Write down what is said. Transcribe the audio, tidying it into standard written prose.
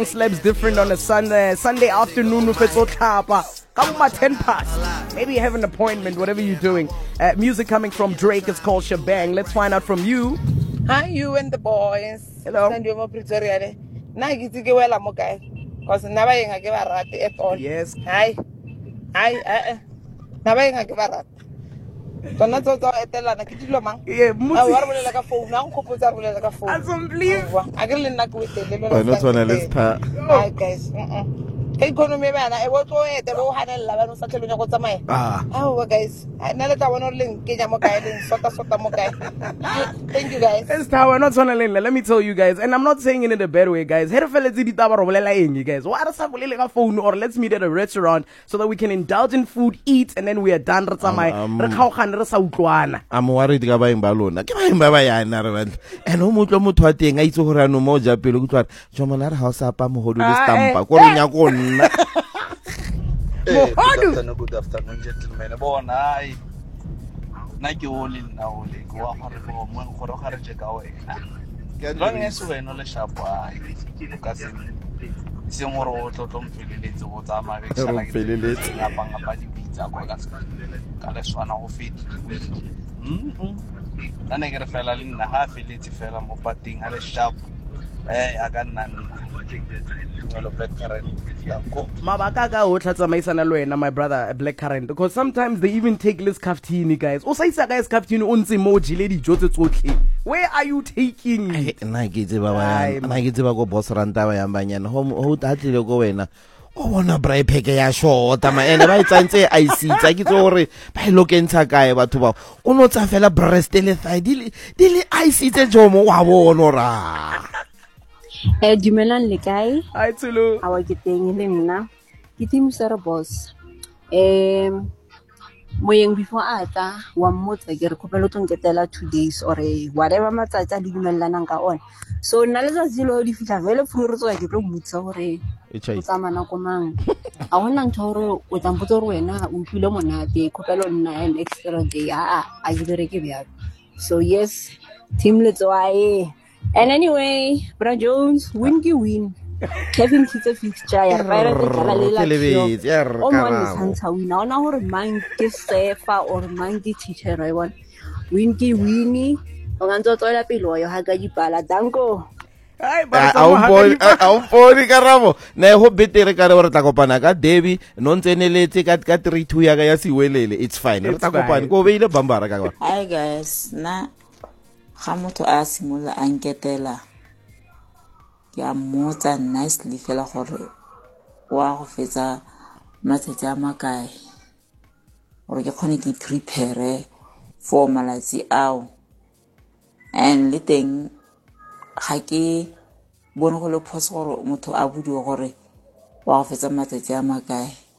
Slaps different on a Sunday afternoon if it's Otapa. Come on, 10 past. Maybe you have an appointment, whatever you're doing. Music coming from Drake is called Shebang. Let's find out from you. Hi, you and the boys. Hello. Send you over Pretoria. Na gitsi ke wela mo kae? Cause naba yenga ke ba rate at all. Yes. Hi. Naba yenga ke ba rate. Tsona tso etelana ke dilo mang? Yeah, wa re bolela ka phone. Na nkgopotsa re bolela ka phone. I don't believe. A ke le nna ke wetele Why not one let's Hi guys. Economy bana e botso etelo hanella bana sa tlhelo go tsamaya. Oh guys, nna le tla bona re leng ke nya mo kae leng sota mo kae. Thank you guys. It's how we're not on let me tell you guys, and I'm not saying it in a bad way, guys. Here fella tsi ditaba ro bolela eng guys. Why are sa bolele ka phone or let's meet at a restaurant so that we can indulge in food, eat, and then we are done re tsamaya. Re kgaogane re sa utlwana. I'm worried ka baeng ba lona. Ke baeng ba yana re bana. And o motlo motho wa teng a itse gore ano mo ja pele go tswa. Jomana re ha o sa pa mohodu le stampa. Ko re nya go nna. Good afternoon, gentlemen. Bona ai. Na ke o le nna o le go gore go mo go re je ka wena. Long as wena le shapo ai. Ka se mo ro tlo mpheleletse go tsamaya ke sala ke ngapa di pizza go ka le swana go fit. Nna ke re fela le nna ha feletse fela mo pating a le sharp. A ka nna Black Current. Mabaka ka o tla tsamaisana le wena my brother Black Current, because sometimes they even take less kaftini guys. O sa isa guys kaftini o ntse mo jile dijo tse tsotlhe. Where are you taking? Nna ke tseba go boss ranta ba yambanyana ho tatlile go wena o bona braai pheke ya shota ma ene ba itsantse a isitsa ke tsore ba ilokentsha kae batho ba o no tsa fela breast le thigh di le a isitse jomo wa bona ra Dumelang le kae? Hi Tsulu. A wa ke teng le nna. Ke Timusere boss. Moyeng before ata wa mmotsa ke re khopelo tlo nketela 2 days or whatever matsatsi a di dumellanang ka ona. So nna le tsatsi lo di fitla vele phuru tso ke tlo mmotsa gore o tsamana ko mang. A hona ntho gore o tsampotsa gore wena o tlile monate khopelo nna an extra day a ke bereke bjalo. So yes, team let's why. And anyway, Bra Jones, win. Kevin Kitse fixture ya Pirate dlala le la tshio. O mo ne santsa win. Ona hore mang ke sefa or mang ke teacher I want. Win. O ngantso tswela pele yo ha ka dipala. Danko. Hai a un poni karabo ne ho betere ka re re tla kopana ka Debbie no ntseneletse ka 32 ya ka ya siwelele. It's fine. Re tla kopana go beile bambara ka kwa. Hi guys, na ga motho a simola a nketela ke a mmotsa nicely fela gore wa go fetsa matsatsi a makae gore ke kgone ke prepare for malatsi ao, and le teng ga ke bone go le possible gore motho a budiwe gore wa go fetsa matsatsi a makae.